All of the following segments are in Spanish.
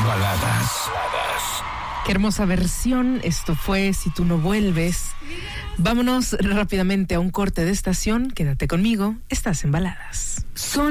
Baladas. Qué hermosa versión. Esto fue Si tú no vuelves. Vámonos rápidamente a un corte de estación. Quédate conmigo. Estás en Baladas.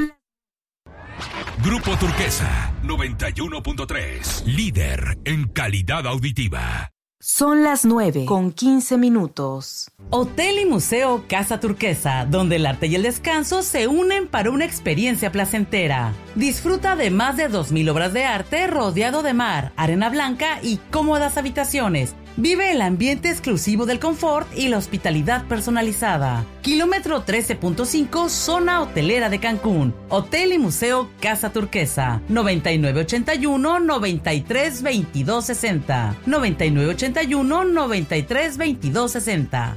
Grupo Turquesa 91.3. Líder en calidad auditiva. Son las 9:15. Hotel y Museo Casa Turquesa, donde el arte y el descanso se unen para una experiencia placentera. Disfruta de más de 2,000 obras de arte rodeado de mar, arena blanca y cómodas habitaciones. Vive el ambiente exclusivo del confort y la hospitalidad personalizada. Kilómetro 13.5, zona hotelera de Cancún. Hotel y Museo Casa Turquesa. 9981-932260. 9981-932260.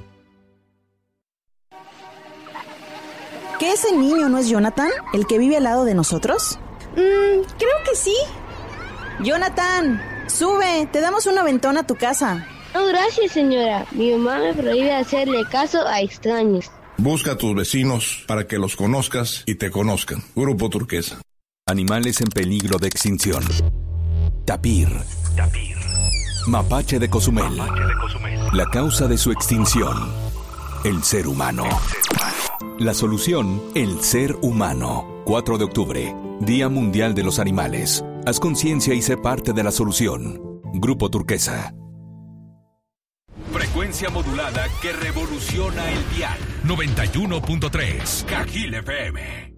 ¿Que ese niño no es Jonathan, el que vive al lado de nosotros? Creo que sí. Jonathan, sube, te damos un aventón a tu casa. No, gracias, señora. Mi mamá me prohíbe hacerle caso a extraños. Busca a tus vecinos para que los conozcas y te conozcan. Grupo Turquesa. Animales en peligro de extinción. Tapir. Mapache de Cozumel. La causa de su extinción: el ser humano. La solución: el ser humano. 4 de octubre, Día Mundial de los Animales. Haz conciencia y sé parte de la solución. Grupo Turquesa. Frecuencia modulada que revoluciona el dial. 91.3 Cajil FM.